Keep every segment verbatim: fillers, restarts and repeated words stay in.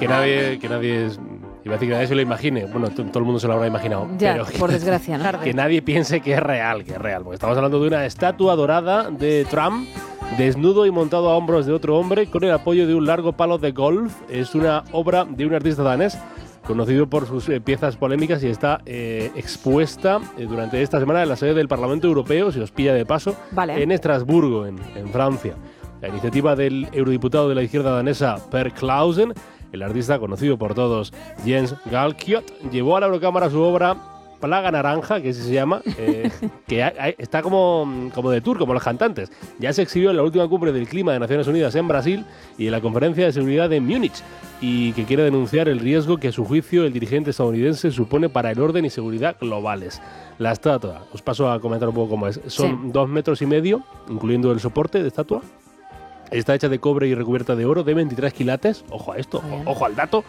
que nadie, que nadie es, iba a decir que nadie se lo imagine. Bueno, t- todo el mundo se lo habrá imaginado. Ya, pero por que, desgracia, ¿no? que nadie piense que es real, que es real. Porque estamos hablando de una estatua dorada de Trump, desnudo y montado a hombros de otro hombre, con el apoyo de un largo palo de golf. Es una obra de un artista danés conocido por sus eh, piezas polémicas y está eh, expuesta eh, durante esta semana en la sede del Parlamento Europeo, si os pilla de paso, Vale. en Estrasburgo, en, en Francia. La iniciativa del eurodiputado de la izquierda danesa Per Clausen, el artista conocido por todos Jens Galkiot, llevó a la Eurocámara su obra Plaga Naranja, que así se llama, eh, que ha- ha- está como, como de tour, como los cantantes. Ya se exhibió en la última cumbre del clima de Naciones Unidas en Brasil y en la conferencia de seguridad de Múnich, y que quiere denunciar el riesgo que a su juicio el dirigente estadounidense supone para el orden y seguridad globales. La estatua, os paso a comentar un poco cómo es, son Sí. dos metros y medio, incluyendo el soporte de estatua. Está hecha de cobre y recubierta de oro de veintitrés quilates, ojo a esto, Muy bien. ojo al dato.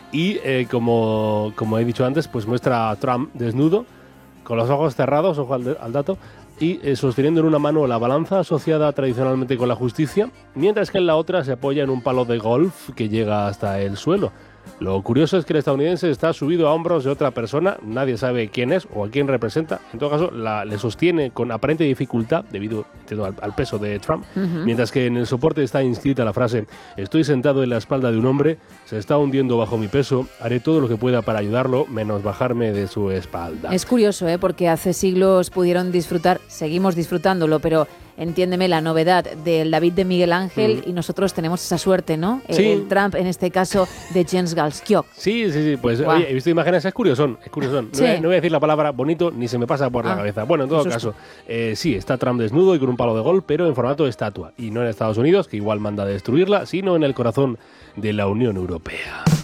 Y eh, como, como he dicho antes, pues muestra a Trump desnudo, con los ojos cerrados, ojo al, al dato, y eh, sosteniendo en una mano la balanza asociada tradicionalmente con la justicia, mientras que en la otra se apoya en un palo de golf que llega hasta el suelo. Lo curioso es que el estadounidense está subido a hombros de otra persona, nadie sabe quién es o a quién representa. En todo caso, la, le sostiene con aparente dificultad debido entiendo, al, al peso de Trump, Ujú. mientras que en el soporte está inscrita la frase: estoy sentado en la espalda de un hombre, se está hundiendo bajo mi peso, haré todo lo que pueda para ayudarlo, menos bajarme de su espalda. Es curioso, ¿eh? Porque hace siglos pudieron disfrutar, seguimos disfrutándolo, pero entiéndeme la novedad del David de Miguel Ángel Mm. y nosotros tenemos esa suerte, ¿no? Sí. El Trump, en este caso, de Jens Galskiot. Sí, sí, sí, pues Guau. oye, he visto imágenes, es curiosón, es curiosón. No, Sí. voy a, no voy a decir la palabra bonito ni se me pasa por la Ah, cabeza. Bueno, en todo qué susto. caso, eh, sí, está Trump desnudo y con un palo de golf, pero en formato de estatua. Y no en Estados Unidos, que igual manda a destruirla, sino en el corazón de la Unión Europea.